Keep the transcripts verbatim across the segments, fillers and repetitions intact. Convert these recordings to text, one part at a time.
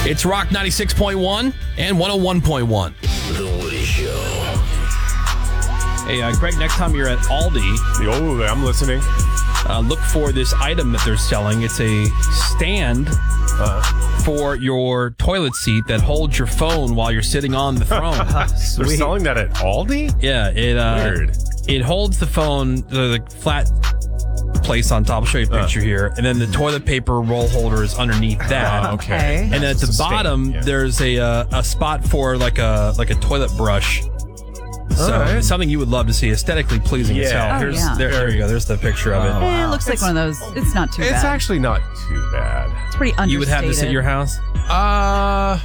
It's Rock ninety-six point one and one oh one point one. The Woody Show. Hey, uh, Greg, next time you're at Aldi, Oh, I'm listening. uh, look for this item that they're selling. It's a stand Uh, for your toilet seat that holds your phone while you're sitting on the throne. they're selling that at Aldi? Yeah, it uh, Weird. it holds the phone, the, the flat place on top. I'll show you a picture here. And then the toilet paper roll holder is underneath that. Uh, okay. And then at the It's a stand, bottom, yeah. there's a uh, a spot for like a like a toilet brush. So All right. it's something you would love to see, aesthetically pleasing as Yeah. hell. Oh, Here's yeah. there, there you go. There's the picture of it. Eh, it looks like one of those. It's not too It's bad. actually not too bad. It's pretty understated. You would have this at your house? Uh,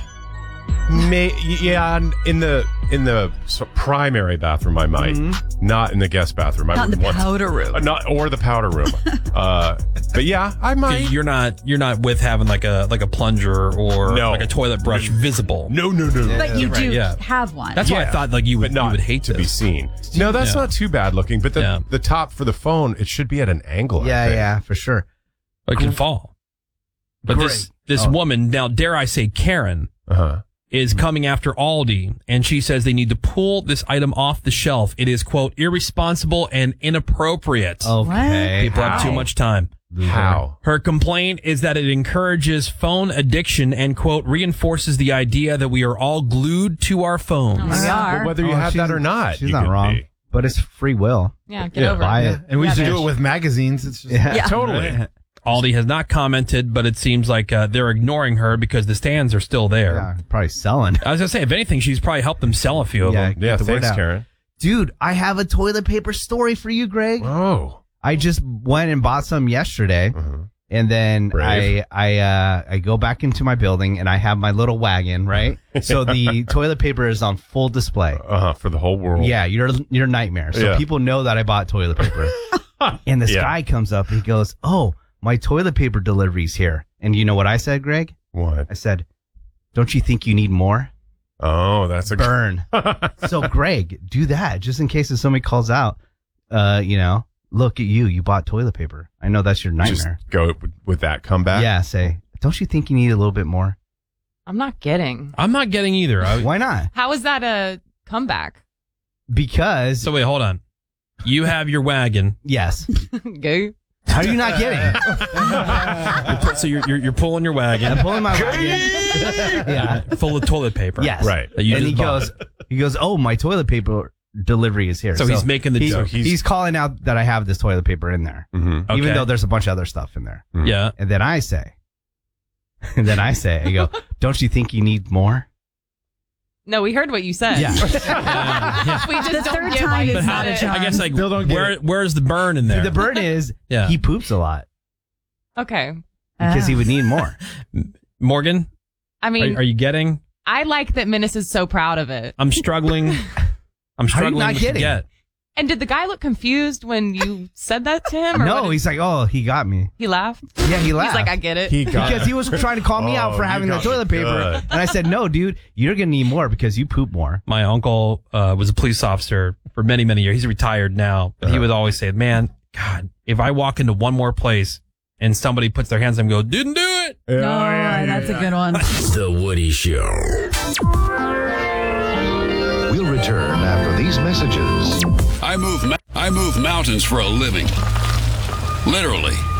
may, yeah, in the in the so primary bathroom, I might. Not in the guest bathroom. I Not in the wouldn't want- powder room. Uh, not or the powder room. uh, but yeah, I might. You're not you're not with having like a like a plunger or No. like a toilet brush visible. No, no, no. But you Right, do yeah. have one. That's why I Yeah. thought like you would but not you would hate to this. be seen. No, that's Yeah. not too bad looking. But the Yeah. the top for the phone, it should be at an angle. I Yeah, think. yeah, for sure. It can fall. But this this Oh. woman, now dare I say Karen, Uh-huh. is coming after Aldi, and she says they need to pull this item off the shelf. It is, quote, irresponsible and inappropriate. Okay. People have too How? much time. How? Her complaint is that it encourages phone addiction and, quote, reinforces the idea that we are all glued to our phones. We Well, are. whether you Oh, have that she's- or not, She's you not could wrong. be. But it's free will. Yeah, get Yeah. over Buy it. it. And we used to Yeah. do it with magazines. It's just, Yeah. Yeah. Totally. Aldi has not commented, but it seems like uh, they're ignoring her because the stands are still there. Yeah, probably selling. I was going to say, if anything, she's probably helped them sell a few of Yeah. them. Yeah, Get the word thanks, out. Karen. Dude, I have a toilet paper story for you, Greg. Oh. I just went and bought some yesterday, Uh-huh. and then Brave. I I uh, I go back into my building and I have my little wagon, right? So the toilet paper is on full display. Uh-huh, for the whole world. Yeah, you're you're a nightmare. So Yeah. people know that I bought toilet paper. And this Yeah. guy comes up and he goes, "Oh, my toilet paper delivery's here." And you know what I said, Greg? What? I said, "Don't you think you need more?" Oh, that's a Burn. So, Greg, do that just in case if somebody calls out. Uh, you know, look at you. You bought toilet paper. I know that's your Just nightmare. go with- with that comeback. Yeah. Say, don't you think you need a little bit more? I'm not getting. I'm not getting either. I, Why not? How is that a comeback? Because so wait, hold on. You have your wagon. yes. Go. How are you not getting? You're pu- so you're, you're you're pulling your wagon. I'm pulling my wagon. Yeah. full of toilet paper. Yes. Right. That you And just he bought. goes, he goes, "Oh, my toilet paper delivery is here." So he's making the he- joke. He's, He's- calling out that I have this toilet paper in there, Mm-hmm. Okay. even though there's a bunch of other stuff in there. Yeah. And then I say, and then I say, I go, "Don't you think you need more?" No, we heard what you said. Yeah. Yeah. We just The don't third get time why you is said not a it. charm. I guess like Still don't get where it. where's the burn in there? The burn is, Yeah. he poops a lot Okay. because he Ah. would need more. I Morgan, are, mean, are you getting? I like that Menace is so proud of it. I'm struggling. I'm How are you struggling not to getting? get. And did the guy look confused when you said that to him? Or No, what did- he's like, "Oh, he got me." he laughed. Yeah, he laughed. He's like, I get it. He got because he was trying to call me out Oh, for you having the got toilet me paper, good. and I said, "No, dude, you're gonna need more because you poop more." My uncle uh, was a police officer for many, many years. He's retired now, but he Uh-huh. would always say, "Man, God, if I walk into one more place and somebody puts their hands on me and go, didn't do it." No, that's a good one. The Woody Show. We'll return after these messages. I move, ma- I move mountains for a living. Literally.